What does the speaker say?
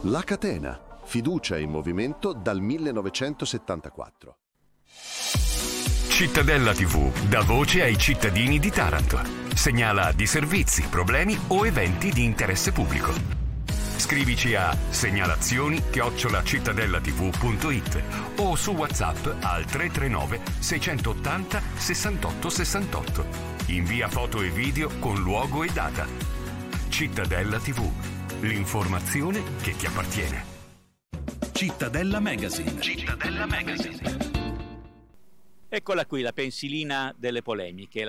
La Catena, fiducia in movimento dal 1974. Cittadella TV dà voce ai cittadini di Taranto. Segnala disservizi, problemi o eventi di interesse pubblico. Scrivici a segnalazioni@cittadellatv.it o su WhatsApp al 339 680 68 68. Invia foto e video con luogo e data. Cittadella TV, l'informazione che ti appartiene. Cittadella Magazine. Eccola qui, la pensilina delle polemiche.